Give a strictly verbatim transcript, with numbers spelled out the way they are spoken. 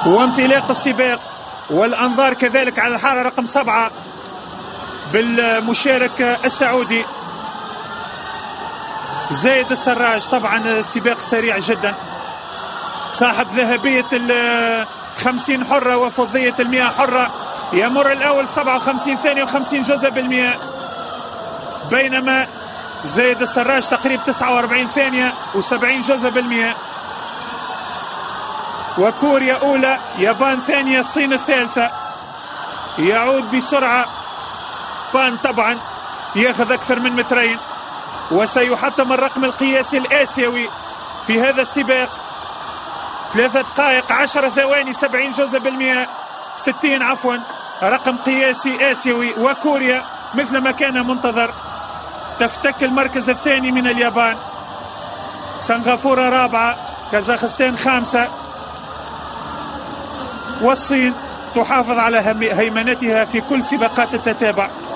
وانطلاق السباق، والأنظار كذلك على الحارة رقم سبعة بالمشارك السعودي زايد السراج. طبعا سباق سريع جدا، صاحب ذهبية الخمسين حرة وفضية المئة حرة. يمر الأول سبعة وخمسين ثانية وخمسين جزء بالمئة، بينما زايد السراج تقريب تسعة وأربعين ثانية وسبعين جزء بالمئة. وكوريا أولى، يابان ثانية، الصين الثالثة. يعود بسرعة بان، طبعا ياخذ أكثر من مترين، وسيحطم الرقم القياسي الآسيوي في هذا السباق. ثلاثة دقائق عشر ثواني سبعين جزء بالمئة، ستين عفوا، رقم قياسي آسيوي. وكوريا مثل ما كان منتظر تفتك المركز الثاني من اليابان، سنغافورة رابعة، كازاخستان خامسة، والصين تحافظ على هيمنتها في كل سباقات التتابع.